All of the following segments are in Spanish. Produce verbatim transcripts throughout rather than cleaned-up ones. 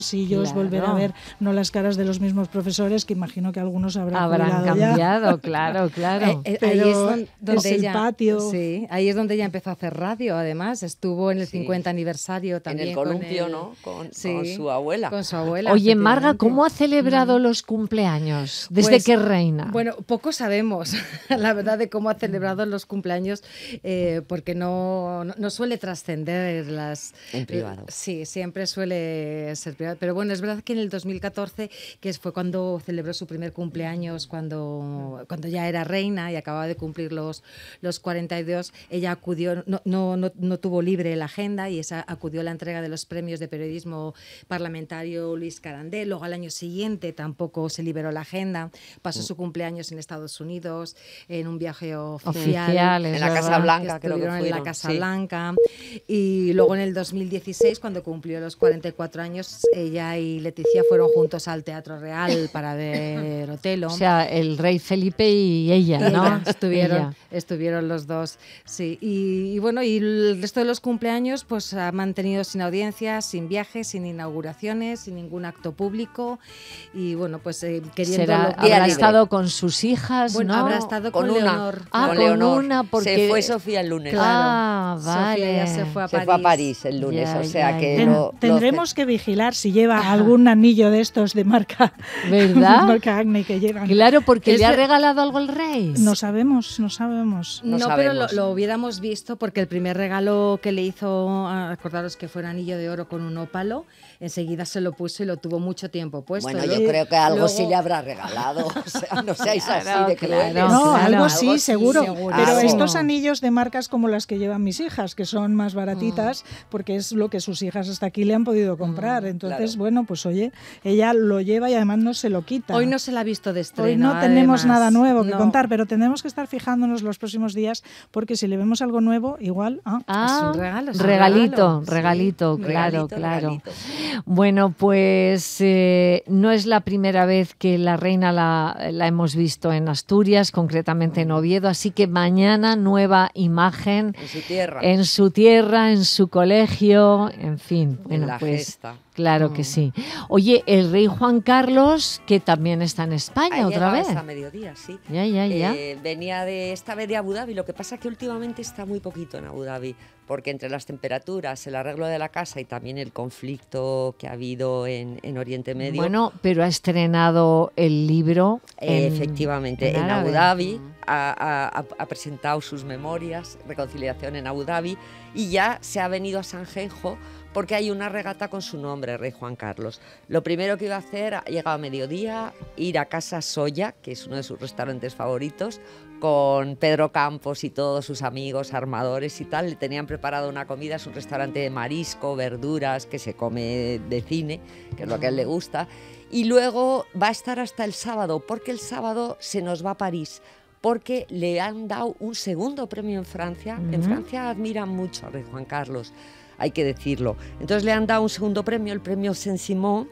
sillos, claro. volver a ver no las caras de los mismos profesores, que imagino que algunos habrán, habrán cambiado, ya. claro, claro. Eh, eh, Pero ahí es donde, donde es el ella, patio. Sí, ahí es donde ella empezó a hacer radio, además, estuvo en el Sí. cincuenta aniversario también. En el columpio, con el, ¿no? Con, sí, con su abuela. Con su abuela. Oye, Marga, ¿cómo ha efectivamente. celebrado Mm. los cumpleaños? ¿Desde Pues, que reina? Bueno, poco sabemos, la verdad, de cómo ha celebrado los cumpleaños, eh, porque no, no, no suele trascender las... En privado. Eh, sí, siempre suele ser privado. Pero bueno, es verdad que en el dos mil catorce, que fue cuando celebró su primer cumpleaños, cuando, cuando ya era reina y acababa de cumplir los, los cuarenta y dos, ella acudió, no, no, no, no tuvo libre la agenda y esa acudió a la entrega de los premios de periodismo parlamentario Luis Carandé. Luego al año siguiente tampoco se liberó la agenda, pasó su cumpleaños en Estados Unidos, en un viaje oficial, Oficial, es En la verdad. Casa Blanca, que creo que estuvieron en la fueron, Casa sí. Blanca. Y luego en el dos mil dieciséis, cuando cumplió los cuarenta y cuatro años, ella y Leticia fueron juntos al Teatro Real para ver Otelo. O sea, el rey Felipe y ella, Y ¿no? ella, estuvieron, Ella. estuvieron los dos, sí. Y, y bueno, y el resto de los cumpleaños pues ha mantenido sin audiencias, sin viajes, sin inauguraciones, sin ningún acto público. Y bueno, pues eh, queriendo... Será, lo- habrá libre. estado con sus hijas, Bueno, ¿no? habrá estado Con con, una. Leonor. Ah, con con Leonor. una, porque- Se fue Sofía el lunes. Claro. Ah, vale. Sofía ya se fue a Se París. fue a París el lunes, Ya, o sea ya, que ya. Ten- lo- lo- tendremos que vigilar si lleva algún anillo de estos de marca, ¿Verdad? marca Acne que llevan. Claro, porque Es le ha de- regalado algo el rey. No sabemos, no sabemos. No No, pero lo, sabemos. lo hubiéramos visto porque el primer regalo que le hizo, ah, acordaros que fue un anillo de oro con un ópalo, enseguida se lo puso y lo tuvo mucho tiempo puesto. Bueno, Luego- yo creo que algo luego- sí le habrá regalado. O sea, no seáis Claro, así de claro. crueles. No, claro. algo Algo sí, sí, seguro. seguro. Pero Algo. estos anillos de marcas como las que llevan mis hijas, que son más baratitas, Mm. porque es lo que sus hijas hasta aquí le han podido comprar. Entonces, claro. bueno, pues oye, ella lo lleva y además no se lo quita. Hoy no se la ha visto de estreno. Hoy no tenemos además. nada nuevo que No. contar, pero tenemos que estar fijándonos los próximos días, porque si le vemos algo nuevo, igual... ah, Ah, Es un regalo, es un regalito, regalo, sí. regalito, claro, Regalito, claro. regalito. Bueno, pues eh, no es la primera vez que la reina la, la hemos visto en Asturias, concretamente en Oviedo, así que mañana nueva imagen En su tierra. en su tierra, en su colegio, en fin. Bueno, en la pues gesta. claro que sí. Oye, el rey Juan Carlos, que también está en España Ha otra llegado vez. hasta mediodía, sí. Ya, ya, ya. Eh, venía de esta vez de Abu Dhabi, lo que pasa que últimamente está muy poquito en Abu Dhabi, porque entre las temperaturas, el arreglo de la casa y también el conflicto que ha habido en, en Oriente Medio. Bueno, pero ha estrenado el libro. eh, en- efectivamente, en en, Abu árabe. Dhabi ha, ha- ha presentado sus memorias, Reconciliación en Abu Dhabi, y ya se ha venido a Sanjenjo porque hay una regata con su nombre, Rey Juan Carlos. Lo primero que iba a hacer, ha llegado a mediodía, ir a Casa Soya, que es uno de sus restaurantes favoritos, con Pedro Campos y todos sus amigos armadores y tal. Le tenían preparado una comida, es un restaurante de marisco, verduras, que se come de cine, que es lo que a él le gusta. Y luego va a estar hasta el sábado, porque el sábado se nos va a París, porque le han dado un segundo premio en Francia. En Ujú. Francia admiran mucho a Rey Juan Carlos, hay que decirlo. Entonces le han dado un segundo premio, el premio Saint-Simon,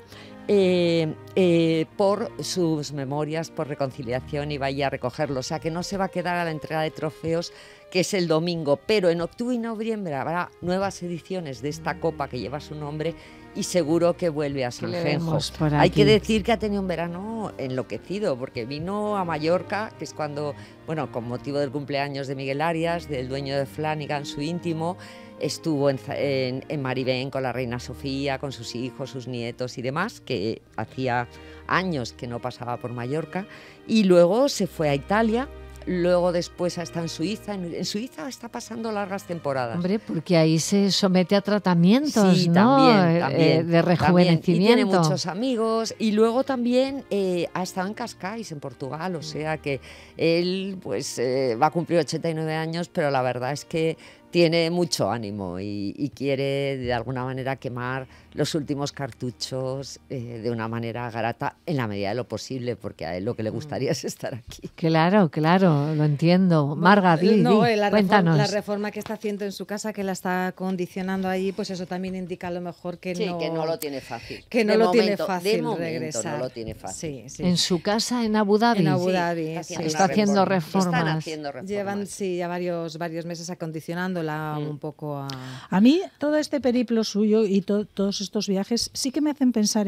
eh, eh, por sus memorias, por reconciliación, y vaya a recogerlo. O sea que no se va a quedar a la entrega de trofeos, que es el domingo, pero en octubre y noviembre habrá nuevas ediciones de esta copa que lleva su nombre y seguro que vuelve a Que le Sanjenjo. vemos por Hay que aquí. decir que ha tenido un verano enloquecido, porque vino a Mallorca, que es cuando, bueno, con motivo del cumpleaños de Miguel Arias, del dueño de Flanagan, su íntimo, estuvo en, Za- en, en Maribén con la reina Sofía, con sus hijos, sus nietos y demás, que hacía años que no pasaba por Mallorca, y luego se fue a Italia. Luego después está en Suiza. En, en Suiza está pasando largas temporadas. Hombre, porque ahí se somete a tratamientos, Sí, ¿no? también, Eh, también, eh, de también. rejuvenecimiento. Y tiene muchos amigos. Y luego también eh, ha estado en Cascais, en Portugal. O sea que él pues eh, va a cumplir ochenta y nueve años, pero la verdad es que tiene mucho ánimo y, y quiere de alguna manera quemar los últimos cartuchos eh, de una manera grata en la medida de lo posible, porque a él lo que le gustaría es estar aquí. Claro, claro, lo entiendo. Marga, di, No, di, eh, la, cuéntanos. reforma, la reforma que está haciendo en su casa, que la está condicionando ahí, pues eso también indica a lo mejor que Sí, no... que no lo tiene fácil. Que no De lo tiene momento, fácil de momento regresar. no lo tiene fácil. Sí, sí. En su casa en Abu Dhabi. En Abu Sí, Dhabi, está sí. haciendo Está una haciendo reforma. reformas. Están haciendo reformas. Llevan sí ya varios varios meses acondicionando llevándola Mm. un poco a... A mí todo este periplo suyo y to- todos estos viajes sí que me hacen pensar